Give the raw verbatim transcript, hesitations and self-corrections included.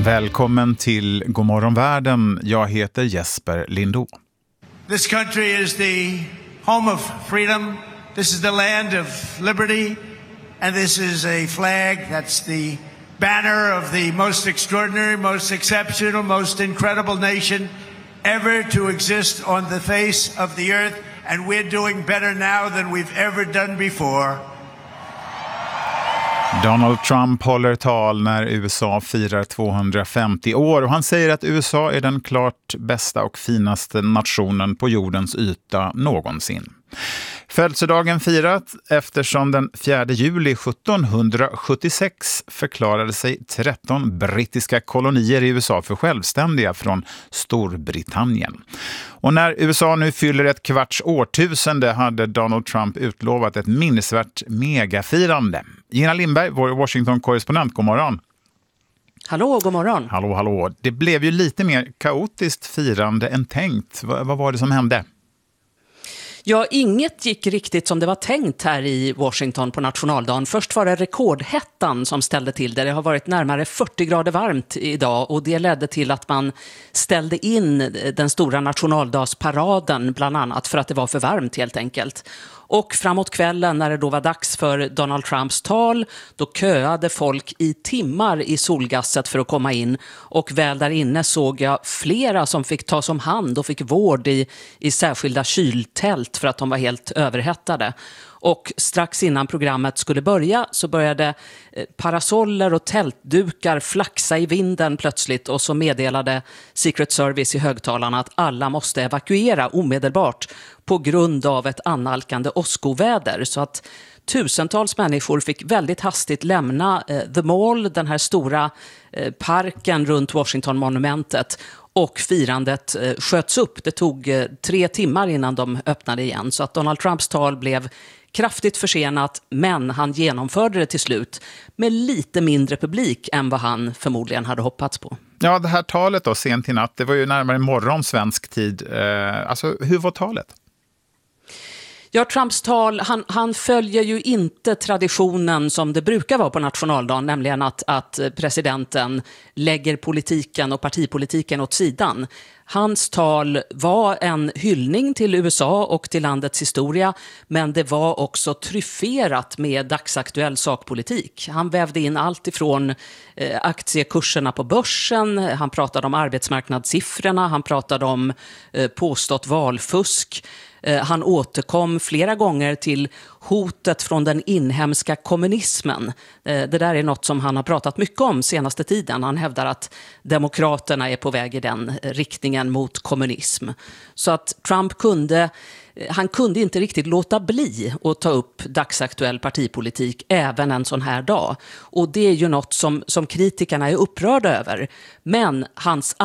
Välkommen till Godmorgon världen. Jag heter Jesper Lindå. This country is the home of freedom. This is the land of liberty. And this is a flag that's the banner of the most extraordinary, most exceptional, most incredible nation ever to exist on the face of the earth. And we're doing better now than we've ever done before. Donald Trump håller tal när U S A firar tvåhundrafemtio år och han säger att U S A är den klart bästa och finaste nationen på jordens yta någonsin. Födelsedagen firat eftersom den fjärde juli sjuttonhundrasjuttiosex förklarade sig tretton brittiska kolonier i U S A för självständiga från Storbritannien. Och när U S A nu fyller ett kvarts årtusende hade Donald Trump utlovat ett minnesvärt megafirande. Gina Lindberg, vår Washington-korrespondent, god morgon. Hallå, god morgon. Hallå, hallå. Det blev ju lite mer kaotiskt firande än tänkt. V- vad var det som hände? Ja, inget gick riktigt som det var tänkt här i Washington på nationaldagen. Först var det rekordhettan som ställde till det. Det har varit närmare fyrtio grader varmt idag och det ledde till att man ställde in den stora nationaldagsparaden bland annat för att det var för varmt helt enkelt. Och framåt kvällen när det då var dags för Donald Trumps tal, då köade folk i timmar i solgasset för att komma in. Och väl där inne såg jag flera som fick tas om hand och fick vård i, i särskilda kyltält för att de var helt överhettade. Och strax innan programmet skulle börja så började parasoller och tältdukar flaxa i vinden plötsligt och så meddelade Secret Service i högtalarna att alla måste evakuera omedelbart på grund av ett annalkande åskoväder. Så att tusentals människor fick väldigt hastigt lämna eh, The Mall, den här stora eh, parken runt Washington-monumentet. Och firandet eh, sköts upp. Det tog eh, tre timmar innan de öppnade igen. Så att Donald Trumps tal blev kraftigt försenat, men han genomförde det till slut med lite mindre publik än vad han förmodligen hade hoppats på. Ja, det här talet då, sent i natt, det var ju närmare morgon svensk tid. Eh, alltså, hur var talet? Ja, Trumps tal, han, han följer ju inte traditionen som det brukar vara på nationaldagen, nämligen att, att presidenten lägger politiken och partipolitiken åt sidan. Hans tal var en hyllning till U S A och till landets historia, men det var också tryfferat med dagsaktuell sakpolitik. Han vävde in allt ifrån eh, aktiekurserna på börsen, han pratade om arbetsmarknadssiffrorna, han pratade om eh, påstått valfusk. Han återkom flera gånger till hotet från den inhemska kommunismen. Det där är något som han har pratat mycket om senaste tiden. Han hävdar att demokraterna är på väg i den riktningen mot kommunism. Så att Trump kunde, han kunde inte riktigt låta bli att ta upp dagsaktuell partipolitik även en sån här dag. Och det är ju något som, som kritikerna är upprörda över. Men hans